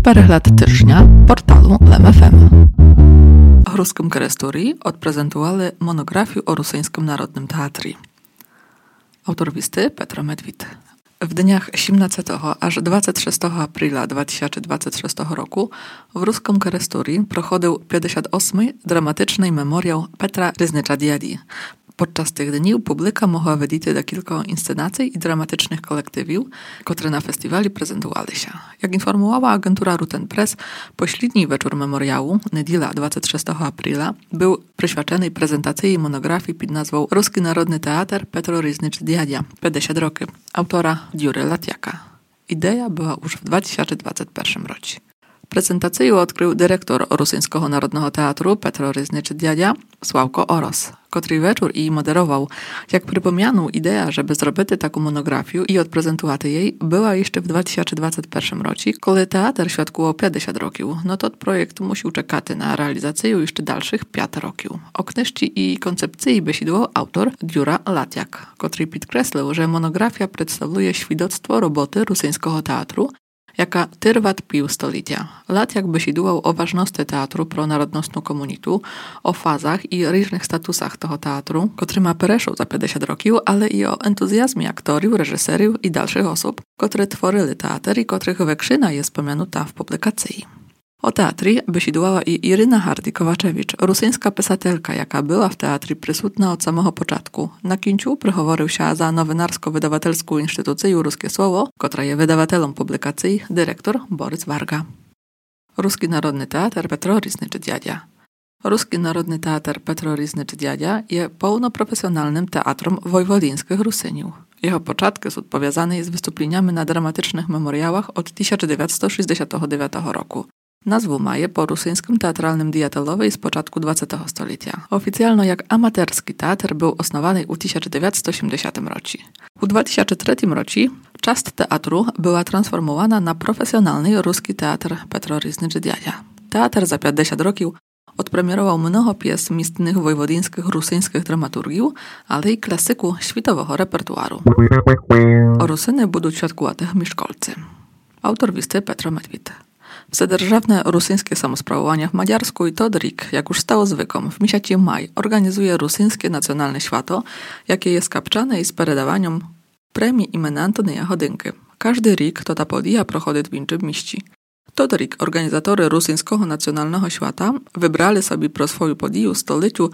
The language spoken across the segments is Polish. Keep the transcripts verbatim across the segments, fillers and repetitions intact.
перегляд тижня порталу Лем еф ем. Ruskim Kerestorii odprezentowali monografię o rosyjskim narodnym teatrze. Autor listy Petro Medwid. W dniach siedemnastego aż dwudziestego szóstego aprila dwa tysiące dwudziestego szóstego roku w Ruskim Kerestorii prochodził pięćdziesiąty ósmy dramatyczny memoriał Petra Ryznycza-Djadi. Podczas tych dni publika mogła widzieć do kilku inscenacji i dramatycznych kolektywiów, które na festiwali prezentowały się. Jak informowała agentura Ruten Press, pośredni wieczór memoriału, niedziela dwudziestego szóstego aprila, był przyświadczony prezentacji monografii pod nazwą Ruski Narodny Teatr Petro Ryznycz-Djadia, pięćdziesiąt roki, autora Jury Latjaka. Idea była już w dwa tysiące dwudziestym pierwszym roku. Prezentację odkrył dyrektor Rosyjskiego Narodnego Teatru Petro Ryznycz-Djadia, Sławko Oros, który wieczór i moderował. Jak przypomniano, idea, żeby zrobić taką monografię i odprezentować jej, była jeszcze w dwa tysiące dwudziestym pierwszym roku, kiedy teatr świadkował pięćdziesiąt roków. No to projekt musiał czekać na realizację jeszcze dalszych pięć roków. O knyżci i koncepcji besidł autor Jura Latjak, który podkreślił, że monografia przedstawia świadectwo roboty rosyjskiego teatru, jaka trwać pół stulecia. Latjak besidłował o ważności teatru pro narodnostną komunitu, o fazach i różnych statusach tego teatru, który ma przeszło za pięćdziesiąt roków, ale i o entuzjazmie aktorów, reżyserów i dalszych osób, które tworzyły teatr i których wykrzyna jest pomianuta w publikacji. O teatrze besidłała i Iryna Hardy-Kowaczewicz, rosyjska pisatelka, jaka była w teatrze przysutna od samego początku. Na kińcu przychoworył się za nowinarsko-wydawatelską instytucję Ruskie Słowo, która jest wydawatelem publikacji, dyrektor Borys Warga. Ruski Narodny Teatr Petro Ryznycz-Djadia. Ruski Narodny Teatr Petro Ryznycz-Djadia jest pełnoprofesjonalnym teatrem wojwodyńskich Rusyniów. Jego początki są odpowiązane z wystąpieniami na dramatycznych memoriałach od tysiąc dziewięćset sześćdziesiątego dziewiątego roku. Nazwę ma je po rosyjskim teatralnym dietolowej z początku dwudziestego stulecia. Oficjalno jak amatorski teatr był osnowany w tysiąc dziewięćset osiemdziesiątym roku. W dwa tysiące trzecim roku część teatru była transformowana na profesjonalny ruski teatr Petro Ryznycz-Djadia. Teatr za pięćdziesiąt roków odpremierował mnoho pies miestnych wojwodyńskich rosyjskich dramaturgiów, ale i klasyków światowego repertuaru. O Rusyny będą świadkować mieszkolcy. Autor listy Petro Medwid. Wsedержавne rosyjskie samosprawowanie w Maďarsku i Todrik, jak już stało zwykłym, w miesiącu maj organizuje rosyjskie nacjonalne święto, jakie jest kapczane i z peredawaniem premii imienia Antonyja Chodynki. Każdy rok to ta podija prochodzi w innym mieście. Todrik, organizatory rosyjskiego nacjonalnego świata, wybrali sobie pro swoją podiju stoliciu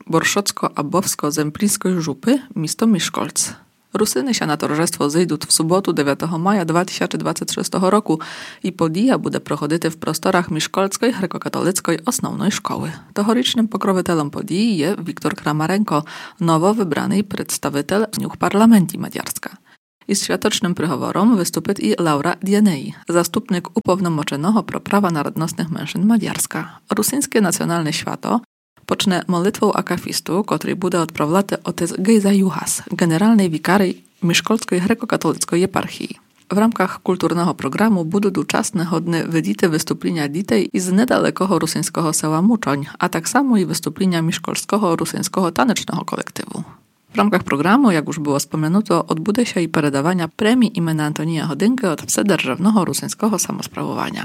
Borszocko-Abowsko-Zemplińskiej żupy miasto Miszkolc. Rusyny się na towarzystwo zejdą w sobotu dziewiątego maja dwa tysiące dwudziestego szóstego roku i podija będzie prochodzić w prostorach Miszkolskiej grekokatolickiej osnovnej szkoły. Tohorycznym pokrowitelem podii jest Wiktor Kramarenko, nowo wybrany przedstawiciel w parlamentu Maďarska. I z światocznym przychoworom wystąpi i Laura Dienei, zastupnik upełnomoczonego pro prawa narodnostnych mężczyzn Maďarska. Rosyjskie nacjonalne święto pocznie modlitwą akafistu, który będzie odprawiaty otec Gejza Juhas, generalnej wikary Miszkolskiej grekokatolickiej eparchii. W ramach kulturnego programu będą uczestne chodne widyty wystąpienia dzieci z niedalekiego rosyjskiego sela Muczoń, a tak samo i wystąpienia miszkolskiego rosyjskiego tanecznego kolektywu. W ramach programu, jak już było wspomniano, odbędzie się i peredawania premii imienia Antonyja Chodynki od wsedержавnego rosyjskiego samosprawowania.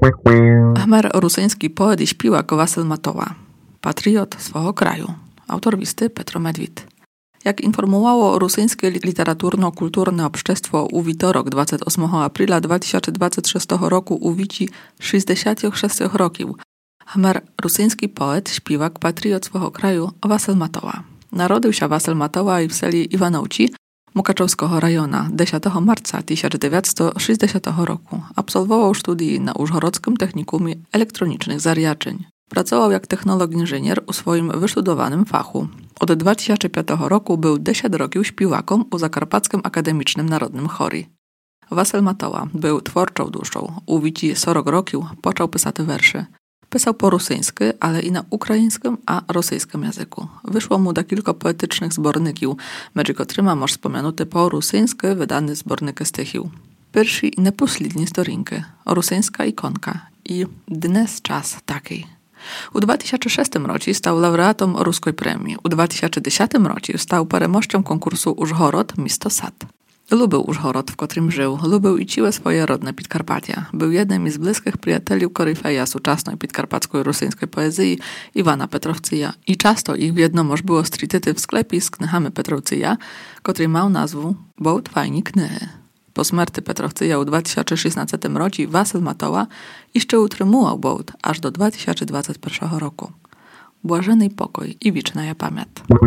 Khmer rosyjski poet i śpiewak Wasyl Matowa, patriot swojego kraju. Autor listy Petro Medwid. Jak informowało rosyjskie literaturno-kulturne obszczestwo u witorok dwudziestego ósmego aprila dwa tysiące dwudziestego szóstego roku u wici sześćdziesiątych sześciu roków, Khmer rosyjski poet, śpiewak, patriot swojego kraju Wasyl Matowa. Narodził się Wasyl Matowa w seli Iwanowci Mukaczowskiego rajona dziesiątego marca tysiąc dziewięćset sześćdziesiątego roku. Absolwował studia na Użhorodzkim Technikumie Elektronicznych Zariaczeń. Pracował jak technolog-inżynier u swoim wystudowanym fachu. Od dwa tysiące piątego roku był dziesięć roków śpiewakiem u Zakarpackim Akademicznym Narodnym Chori. Wasyl Matowa był twórczą duszą. U wici czterech roków począł pisać werszy. Pisał po rosyjsku, ale i na ukraińskim a rosyjskim języku. Wyszło mu do kilku poetycznych zborników, między którymi może wspomnianuty po rosyjsku wydany zbornik stychiów. Pierwszy i nieposledni storinki, rosyjska ikonka i dnes czas taki. U dwa tysiące szóstym roku stał laureatom ruskiej premii. U dwa tysiące dziesiątym roku stał peremością konkursu Użhorod Misto Sad. Lubił Užhorod, w którym żył, lubił i ciłe swoje rodne Підkarpatia. Był jednym z bliskich przyjaciół koryfeja suczasnej підkarpackiej rosyjskiej poezji Iwana Petrowcyja i często ich jednomoż było strityty w sklepie z knychami Petrowcyja, który miał nazwę Bołt fajni knyhy. Po śmierci Petrowcyja w dwa tysiące szesnastym roku Wasyl Matoła jeszcze utrzymywał Bołt aż do dwa tysiące dwudziestego pierwszego roku. Błażeny pokój i wieczna pamięć.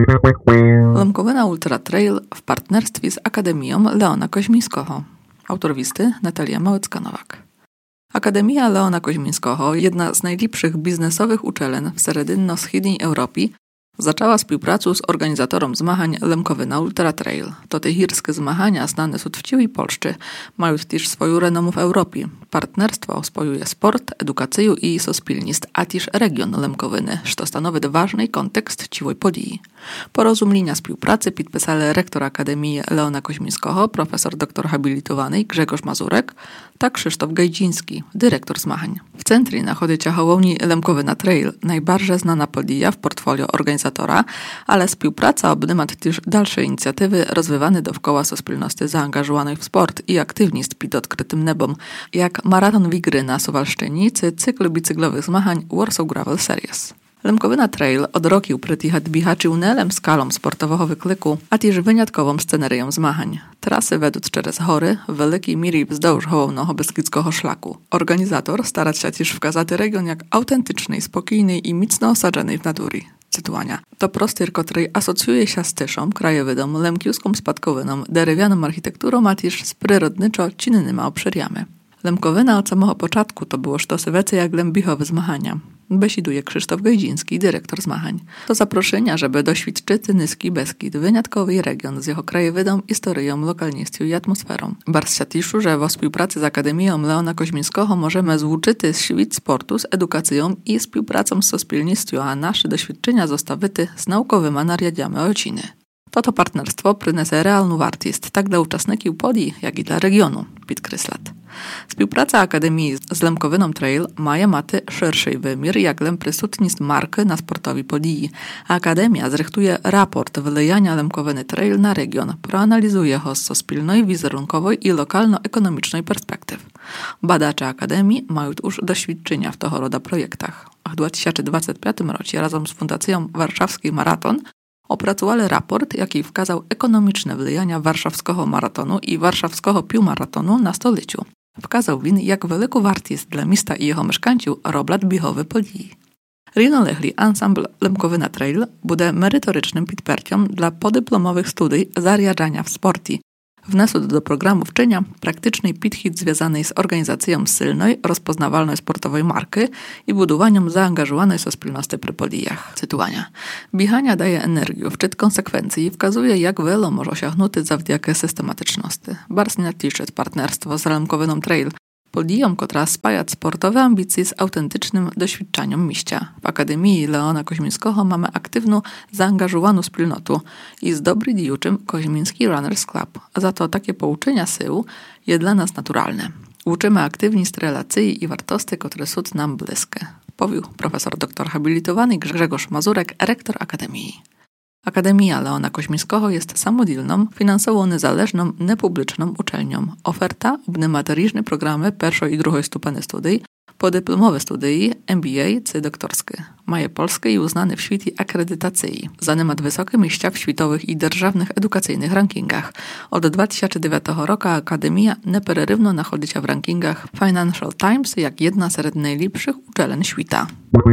Lękowina Ultra Trail w partnerstwie z Akademią Leona Koźmińskiego. Autor listy Natalia Małecka-Nowak. Akademia Leona Koźmińskiego, jedna z najlepszych biznesowych uczelni w średnio-wschodniej Europie, zaczęła współpracę z organizatorem zmachań Lękowina Ultra Trail. To te górskie zmachania znane są w całej Polsce, mają też swoją renomę w Europie. Partnerstwo spojuje sport, edukację i sospilnist, a też region Lękowiny, co stanowi ważny kontekst całej podii. Porozumienia współpracy podpisali rektor Akademii Leona Koźmińskiego, profesor doktor habilitowany Grzegorz Mazurek, tak Krzysztof Gajdziński, dyrektor zmachań. W centrum nachodzi Hołowni Lękowina Trail, najbardziej znana podija w portfolio organizatora, ale współpraca obejmuje też dalsze inicjatywy rozwijane dookoła sospilności zaangażowanej w sport i aktywnist pod odkrytym nebom, jak maraton Wigry na Suwalszczyni czy cykl bicyklowych zmachań Warsaw Gravel Series. Lękowina Trail od roku przytycha bihaczy unelem skalą sportowego wykliku, a też wyjątkową scenerią zmachań. Trasy według przez hory w wielkiej mierze wzdłuż Hołownego Beskidzkiego szlaku. Organizator stara się też wskazać region jak autentyczny, spokojny i mocno osadzony w natury. Cytowania. To prostor, który asocjuje się z tyszą, krajowydom, lemkiuską spadkowiną, derewianą architekturą, a też z przyrodniczo-czynnymi obszariami. Lękowina od samego początku to było sztosy wece jak lębichowe zmachania. Besiduje Krzysztof Gajdziński, dyrektor zmachań. To zaproszenia, żeby doświadczyć Nyski Beskid, wyjątkowy region z jego krajowydom, historią, lokalnością i atmosferą. Bardzo się cieszę, że w współpracy z Akademią Leona Koźmińskiego możemy złączyć świat sportu z edukacją i współpracą z sospilnością, a nasze doświadczenia zostały z naukowymi nariadami ociny. Toto partnerstwo przyniesie realną wartość tak dla uczestników podii, jak i dla regionu, podkreśla. Współpraca Akademii z Lękowiną Trail ma maty szerszy wymiar, jak lem przysutność marki na sportowi podii. Akademia zrychtuje raport wylejania Lękowiny Trail na region, proanalizuje go z sospilnej, wizerunkowej i lokalno-ekonomicznej perspektyw. Badacze Akademii mają już doświadczenia w tego rodzaju projektach. W dwa tysiące dwudziestym piątym roku razem z Fundacją Warszawski Maraton opracowali raport, jaki wskazał ekonomiczne wlejania warszawskiego maratonu i warszawskiego półmaratonu na stoleciu. Wskazał win, jak wielką wartość dla miasta i jego mieszkańców roblat biegowe podii. Równolegle ensemble Lękowina Trail będzie merytorycznym podparciem dla podyplomowych studiów zariadzania w sporcie. Wniósł do programu wczenia praktycznej podchód związany z organizacją silnej, rozpoznawalnej sportowej marki i budowaniem zaangażowanej sospilności przy podijach. Cytowania. Bieganie daje energię, wczyt konsekwencji i wskazuje, jak wiele może osiągnąć zawdzięki systematyczności. Bardzo natliczyć partnerstwo z Lękowiną Trail, podijom, która spaja sportowe ambicje z autentycznym doświadczeniem miścia. W Akademii Leona Koźmińskiego mamy aktywną, zaangażowaną wspólnotę i z dobry dziuczym Koźmiński Runners Club. Za to takie pouczenia sył jest dla nas naturalne. Uczymy aktywnie z relacji i wartości, które są nam bliskie. Powił profesor doktor habilitowany Grzegorz Mazurek, rektor Akademii. Akademia Leona Koźmińskiego jest samodzielną, finansowo niezależną, niepubliczną uczelnią. Oferta obejmuje różne programy pierwszej i drugiej stupeny studiów, podyplomowe studii, M B A czy doktorskie. Maje polskie i uznane w świecie akredytacji. Zajmuje wysokie miejsca w światowych i державnych edukacyjnych rankingach. Od dwa tysiące dziewiątego roku Akademia nieprerywno nachodzi się w rankingach Financial Times jak jedna z najlepszych uczelni świata.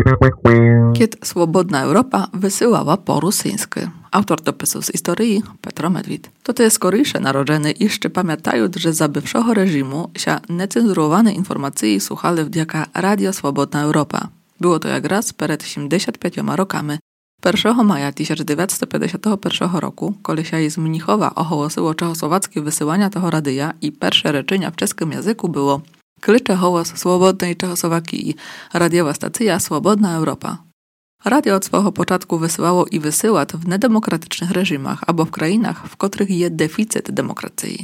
Kiedy Swobodna Europa wysyłała po rosyjsku. Autor dopisu z historii Petro Medwid. To te skorysze narodzeny jeszcze pamiętają, że za bywszego reżimu się niecenzurowane informacje słuchali wdzięka Radio Swobodna Europa. Było to jak raz przed siedemdziesięcioma pięcioma rokami. pierwszego maja tysiąc dziewięćset pięćdziesiątego pierwszego roku, kiedy się z Mnichowa ogłosiło czechosłowackie wysyłania tego radia i pierwsze reczenia w czeskim języku było Klicze hołos swobodnej Czechosłowakii, radiowa stacja Swobodna Europa. Radio od swojego początku wysyłało i wysyła w niedemokratycznych reżimach albo w krajach, w których jest deficyt demokracji.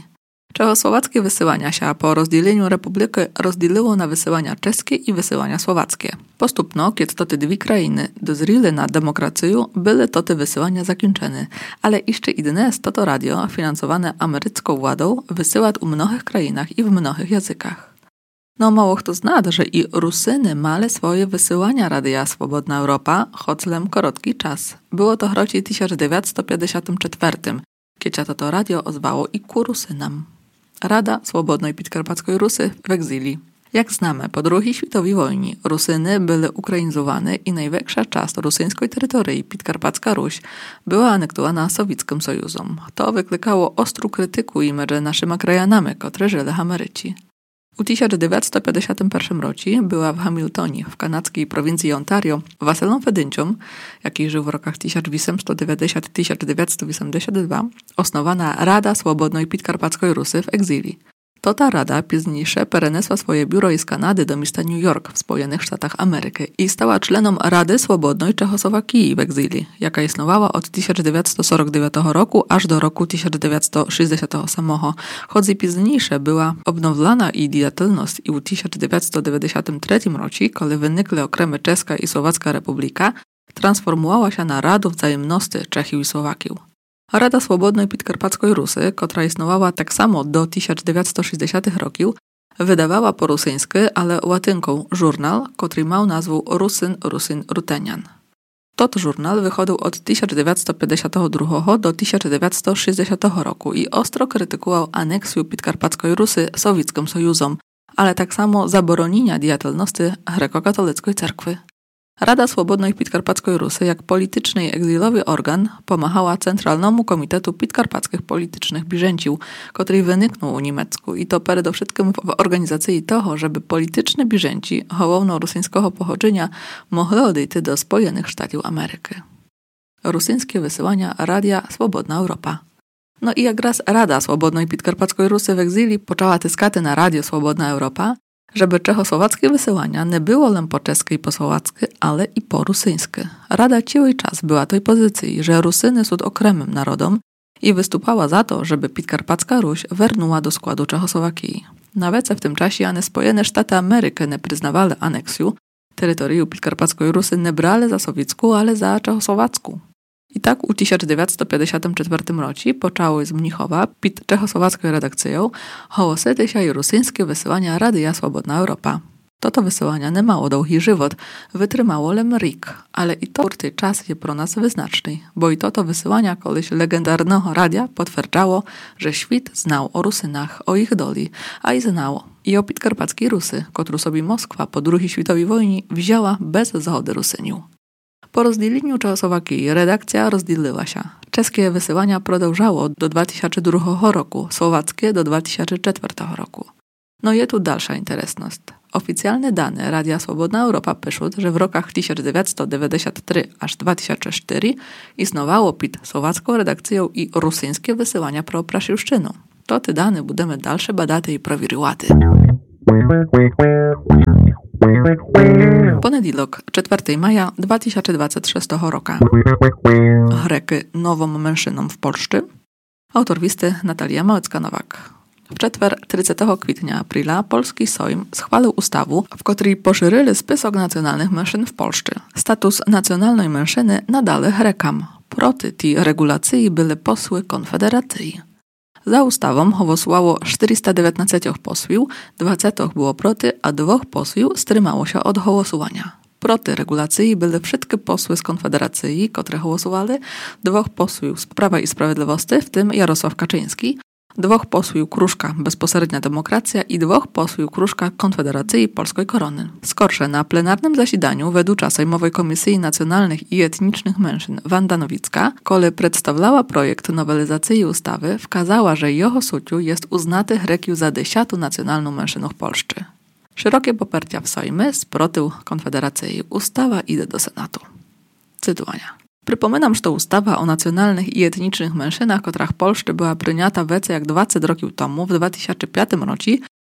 Czechosłowackie wysyłania się po rozdzieleniu republiki rozdzieliło na wysyłania czeskie i wysyłania słowackie. Postupno, kiedy to te dwie krainy dozryły na demokrację, były to te wysyłania zakończone, ale jeszcze i dnes to to radio, finansowane amerycką władą, wysyła u mnohych krajinach i w mnohych językach. No mało kto zna, że i Rusyny mali swoje wysyłania Radia Swobodna Europa, choć lem krótki czas. Było to w roku tysiąc dziewięćset pięćdziesiątym czwartym, kiedy to to radio ozwało i ku Rusynam. Rada Swobodnej Podkarpackiej Rusy w egzilii. Jak znamy, po drugiej światowej wojnie Rusyny były ukrainizowane i największa część rosyjskiej terytorii, Podkarpacka Ruś, była anektowana Sowieckim Sojuzem. To wyklikało ostrą krytykę między naszymi krajanami, które żyli w Ameryce. U tysiąc dziewięćset pięćdziesiątym pierwszym roku była w Hamiltonie, w kanadzkiej prowincji Ontario, Wasilem Fedyncią, jaki żył w rokach tysiąc osiemset dziewięćdziesiątym do tysiąc dziewięćset osiemdziesiątego drugiego, osnowana Rada Swobodnej Podkarpackiej Rusy w egzilii. To ta rada późniejsze przenieśła swoje biuro z Kanady do miasta New York w Spojenych Stanach Ameryki i stała członem Rady Swobodnej Czechosłowakii w egzilii, jaka istniała od tysiąc dziewięćset czterdziestego dziewiątego roku aż do roku tysiąc dziewięćset sześćdziesiątego ósmego. Choć późniejsze była obnowiona jej działalność i w tysiąc dziewięćset dziewięćdziesiątym trzecim roku, kiedy wynikły okremy Czeska i Słowacka Republika, transformowała się na Radę Wzajemności Czechii i Słowakii. Rada Swobodnej Podkarpackiej Rusy, która istniała tak samo do tysiąc dziewięćset sześćdziesiątych roku, wydawała po rosyjsku, ale łatynką żurnal, który miał nazwę Rusyn Rusyn Rutenian. Tot żurnal wychodził od tysiąc dziewięćset pięćdziesiątego drugiego do tysiąc dziewięćset sześćdziesiątego roku i ostro krytykował aneksję Podkarpackiej Rusy Sowieckim Sojuzem, ale tak samo zabronienia działalności grekokatolickiej cerkwy. Rada Swobodnej Podkarpackiej Rusy, jak polityczny i egzilowy organ, pomagała Centralnemu Komitetu Podkarpackich Politycznych Bieżęciów, który wyniknął u niemiecku i to przede wszystkim w organizacji toho, żeby polityczne bieżęci hołowno-rosyjskiego pochodzenia mogli odejść do Spojenych Stanów Ameryki. Rosyjskie wysyłania Radia Swobodna Europa. No i jak raz Rada Swobodnej Podkarpackiej Rusy w egzilii poczęła tyskaty na Radio Swobodna Europa, żeby czechosłowackie wysyłania nie było len po czeskie i po słowackie, ale i po rosyjskie. Rada cały czas była tej pozycji, że Rusyny są okremnym narodom i wystupała za to, żeby Podkarpacka Ruś wernęła do składu Czechosłowakii. Nawet w tym czasie one Spojone Sztaty Ameryki nie przyznawały aneksju, terytorium Podkarpackiej Rusy nie brali za sowiecką, ale za czechosłowacką. I tak u tysiąc dziewięćset pięćdziesiątym czwartym roku poczęły z Mnichowa pod czechosłowacką redakcją hołosety się i rosyjskie wysyłania Radia Swobodna Europa. Toto wysyłania nie mało długi żywot, wytrzymało lem rik, ale i to ten czas jest pro nas wyznaczny, bo i toto wysyłania koleś legendarnego radia potwierdzało, że świat znał o Rusynach, o ich doli, a i znał i o Podkarpackiej Rusy, którą sobie Moskwa po drugiej światowej wojnie wzięła bez zgody Rusyniów. Po rozdzieleniu Czechosłowakii redakcja rozdzieliła się. Czeskie wysyłania продовжało do dwa tysiące drugiego roku, słowackie do dwa tysiące czwartego roku. No i tu dalsza interesność. Oficjalne dane Radia Swobodna Europa piszą, że w rokach tysiąc dziewięćset dziewięćdziesiątym trzecim aż dwa tysiące czwartym istniało pod słowacką redakcją i rosyjskie wysyłania pro Prasiewszczynu. To te dane będziemy dalsze badaty i prowiriłaty. Poniedziałek, czwartego maja dwa tysiące dwudziestego szóstego roku. Greki nową mężczyzną w Polsce. Autor listy Natalia Małecka-Nowak. W czwartek trzydziestego kwietnia aprila polski Sejm schwalił ustawę, w której poszerzyli spisok nacjonalnych mężczyzn w Polsce. Status nacjonalnej mężczyzny nadali Grekam. Proti tej regulacji były posły Konfederacji. Za ustawą głosowało czterysta dziewiętnaście posłów, dwadzieścia było proti, a dwóch posłów wstrzymało się od głosowania. Proti regulacji były wszystkie posły z Konfederacji, które głosowali, dwóch posłów z Prawa i Sprawiedliwości, w tym Jarosław Kaczyński, dwóch posłów Kruszka Bezpośrednia Demokracja i dwóch posłów Kruszka Konfederacji Polskiej Korony. Skorsze na plenarnym zasiedaniu według Sejmowej Komisji Nacjonalnych i Etnicznych Mężczyzn Wanda Nowicka, kole przedstawiała projekt nowelizacji ustawy, wskazała, że jego suciu jest uznaty Grekiu za dziesiątą nacjonalną mężczyznę w Polsce. Szerokie poparcia w Sejmie sprotył Konfederacji. Ustawa idzie do Senatu. Cytowania. Przypominam, że to ustawa o nacjonalnych i etnicznych mężczyznach, która w Polsce była przyjęta więcej jak dwadzieścia roków temu, w dwa tysiące piątym roku,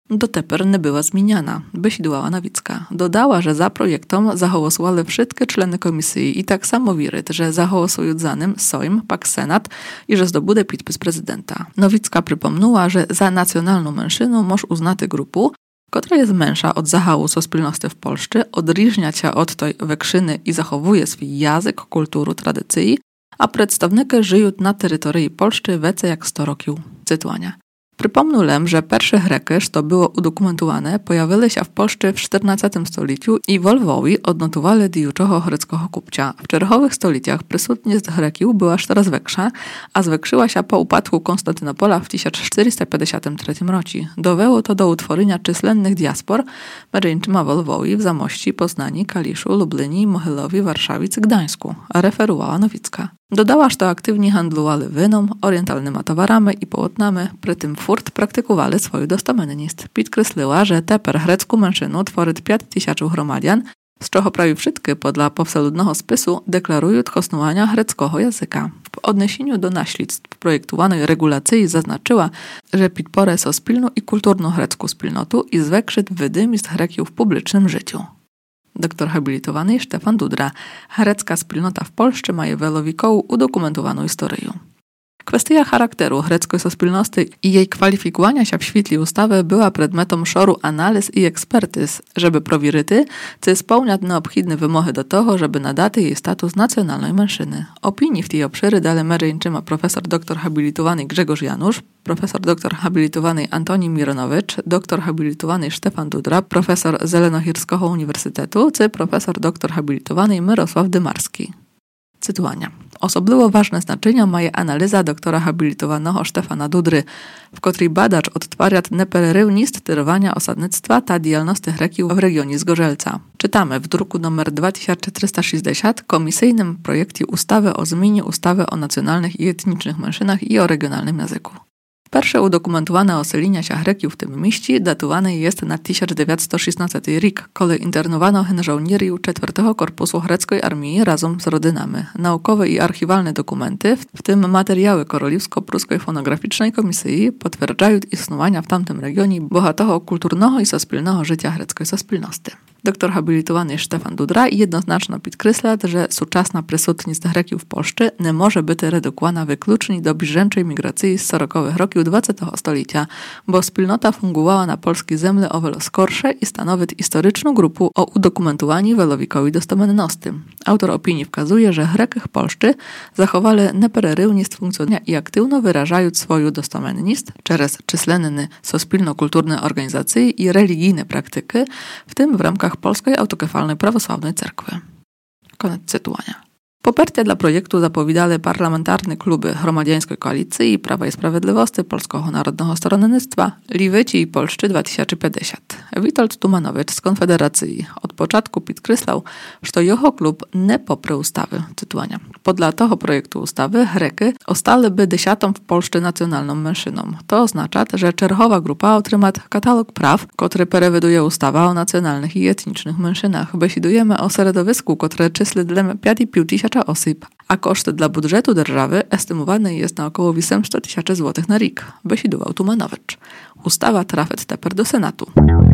Дотепер не була зміняна, бесідувала Новіцька. Додала, że za projektom zagołosowali wszystkie człony komisji i tak samo wierzyć, że zagołosują za nim Sejm, pak Senat i że zdobude podpis prezydenta. Nowicka przypomniała, że za nacjonalną mężczyznę może uznać grupę, która jest męża od zachału sospólności w Polsce, odróżnia się od tej wekszyny i zachowuje swój język, kulturę, tradycji, a przedstawnicy żyją na terytorii Polski więcej jak sto roków. Cytowania. Przypomnę, że pierwsze Greki, co było udokumentowane, pojawili się w Polsce w czternastym stuleciu i w Lwowie odnotowali diuczego greckiego kupcia. W czerwowych stoleciach prysutność Greków była coraz większa, a zwiększyła się po upadku Konstantynopola w tysiąc czterysta pięćdziesiątym trzecim roku. Dowiało to do utworzenia czyslennych diaspor, między w Lwowie, w Zamości, Poznaniu, Kaliszu, Lublinie, Mohylowie, Warszawie i Gdańsku, referowała Nowicka. Dodała, że aktywnie handlowali winą, orientalnymi towarami i połotnami, przy tym furt praktykowali swoją dostomenność. Podkreśliła, że teper grecką mężczyznę tworzy pięć tysięcy gromadian, z czego prawie wszystkie podla powseludnego spisu deklarują kosnowania greckiego języka. W odniesieniu do naśledztw projektowanej regulacji zaznaczyła, że podporę sospólną i kulturną grecką wspólnotę i zwiększyć wydymizm Greków w publicznym życiu. Doktor habilitowany Stefan Dudra. Grecka wspólnota w Polsce ma wielowiekowo udokumentowaną historię. Kwestia charakteru greckiej sospólności i jej kwalifikowania się w świetle ustawy była przedmiotem szoru analiz i ekspertyz, żeby prowierzyć, czy spełnia nieobchodne wymogi do tego, żeby nadać jej status nacjonalnej mężczyzny. Opinii w tej obszary dali m.in. profesor doktor habilitowany Grzegorz Janusz, profesor doktor habilitowany Antoni Mironowicz, doktor habilitowany Stefan Dudra, profesor Zelenochirskiego Uniwersytetu, czy profesor doktor habilitowany Mirosław Dymarski. Cytowania. Osobliwie ważne znaczenie ma analiza doktora habilitowanego Stefana Dudry, w której badacz odtwarza nepererywni sterowania osadnictwa ta działalności Greków w regionie Zgorzelca. Czytamy w druku nr dwa tysiące trzysta sześćdziesiąt komisyjnym projekcie ustawy o zmianie ustawy o nacjonalnych i etnicznych mężczyznach i o regionalnym języku. Pierwsze udokumentowane oselenia się Greków w tym mieście datowane jest na tysiąc dziewięćset szesnasty rok, kiedy internowano żołnierzy czwartego Korpusu Greckiej Armii razem z rodzinami. Naukowe i archiwalne dokumenty, w tym materiały Korolewsko-Pruskiej Fonograficznej Komisji, potwierdzają istnienie w tamtym regionie bogatego kulturnego i sospólnego życia greckiej sospólności. Doktor habilitowany Stefan Dudra jednoznacznie podkreśla, że współczesna prysutność Greków w Polsce nie może być redukowana wyklucznie do bieżącej migracji z sorokowych roków dwudziestego stulecia, bo wspólnota fungowała na polskiej ziemi o wiele skorsze i stanowi historyczną grupę o udokumentowaniu wielowiekowej dostomenności. Autor opinii wskazuje, że Greki w Polsce zachowali nepererywność funkcjonowania i aktywno wyrażają swoją dostomenność przez czyslenny sospólno-kulturne organizacje i religijne praktyki, w tym w ramach Polskiej Autokefalnej Prawosławnej Cerkwy. Koniec cytowania. Poparcie dla projektu zapowiadali parlamentarne kluby Gromadziańskiej Koalicji, Prawa i Sprawiedliwości, Polskiego Narodnego Stronnictwa, Lewicy i Polscy dwa tysiące pięćdziesiąt. Witold Tumanowicz z Konfederacji od początku podkreślał, że jego klub nie poprze ustawy. Cytowania. Podla tego projektu ustawy Greki ostaliby dziesiątą w Polsce nacjonalną mężczyzną. To oznacza, że czerwowa grupa otrzyma katalog praw, który przewiduje ustawa o nacjonalnych i etnicznych mężczyznach. Besidujemy o środowisku, które czyсли dla pięć i pół tysiąca osób, a koszt dla budżetu держawy estymowany jest na około osiemset tysięcy złotych na rok, besidował Tumanowicz. Ustawa trafi teraz do Senatu.